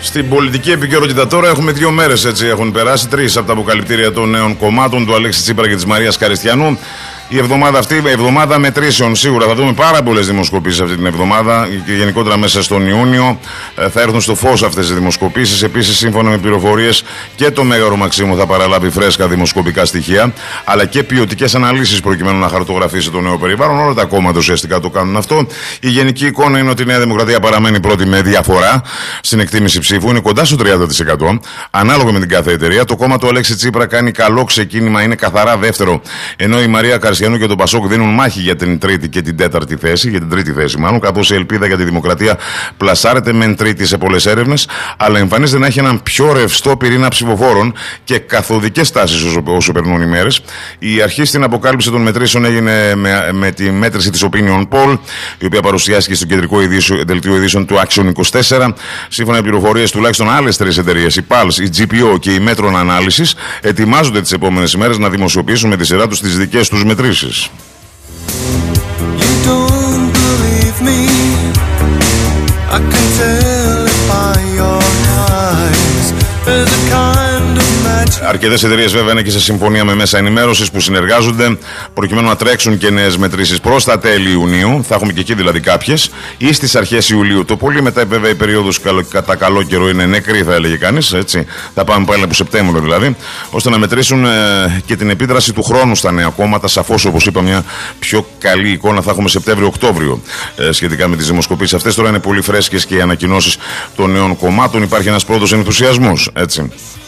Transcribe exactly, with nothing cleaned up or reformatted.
Στην πολιτική επικαιρότητα τώρα έχουμε δύο μέρες, έτσι έχουν περάσει, τρεις από τα αποκαλυπτήρια των νέων κομμάτων του Αλέξη Τσίπρα και της Μαρίας Καριστιανού. Η εβδομάδα αυτή, η εβδομάδα μετρήσεων, σίγουρα θα δούμε πάρα πολλές δημοσκοπήσεις αυτή την εβδομάδα και γενικότερα μέσα στον Ιούνιο θα έρθουν στο φως αυτές οι δημοσκοπήσεις. Επίσης, σύμφωνα με πληροφορίες, και το Μέγαρο Μαξίμου θα παραλάβει φρέσκα δημοσκοπικά στοιχεία, αλλά και ποιοτικές αναλύσεις προκειμένου να χαρτογραφήσει το νέο περιβάλλον. Όλα τα κόμματα ουσιαστικά το κάνουν αυτό. Η γενική εικόνα είναι ότι η Νέα Δημοκρατία παραμένει πρώτη με διαφορά στην εκτίμηση ψήφου, είναι κοντά στο τριάντα τοις εκατό, ανάλογα με την κάθε εταιρεία. Το κόμμα του Αλέξη Τσίπρα κάνει καλό ξεκίνημα, είναι καθαρά δεύτερο, ενώ η Μαρία Καριστιανού και τον Πασόκ δίνουν μάχη για την τρίτη και την τέταρτη θέση, για την τρίτη θέση μάλλον, καθώς η ελπίδα για τη δημοκρατία πλασάρεται μεν τρίτη σε πολλές έρευνες, αλλά εμφανίζεται να έχει έναν πιο ρευστό πυρήνα ψηφοφόρων και καθοδικές τάσεις όσο, όσο περνούν οι μέρες. Η αρχή στην αποκάλυψη των μετρήσεων έγινε με, με τη μέτρηση της Opinion Poll, η οποία παρουσιάστηκε στο κεντρικό ειδήσιο, δελτίο ειδήσεων του Action είκοσι τέσσερα. Σύμφωνα με πληροφορίες, τουλάχιστον άλλες τρεις εταιρείες, η Pulse, η τζι πι ο και η Metron Analysis, ετοιμάζονται τις επόμενες ημέρες να δημοσιοποιήσουν με τη σειρά τους τις δικές τους μετρήσεις. Αρκετές εταιρείες βέβαια είναι και σε συμφωνία με μέσα ενημέρωσης που συνεργάζονται προκειμένου να τρέξουν και νέες μετρήσεις προς τα τέλη Ιουνίου. Θα έχουμε και εκεί δηλαδή κάποιες, ή στις αρχές Ιουλίου. Το πολύ μετά βέβαια η περίοδος κατά καλό καιρό είναι νεκρή, θα έλεγε κανείς. Έτσι. Θα πάμε πάλι από Σεπτέμβριο δηλαδή, ώστε να μετρήσουν ε, και την επίδραση του χρόνου στα νέα κόμματα. Σαφώς, όπως είπα, μια πιο καλή εικόνα θα έχουμε Σεπτέμβριο-Οκτώβριο ε, σχετικά με τις δημοσκοπήσεις αυτές. Τώρα είναι πολύ φρέσκες και οι ανακοινώσεις των νέων κομμάτων. Υπάρχει ένας πρώτος ενθουσιασμός. Έτσι.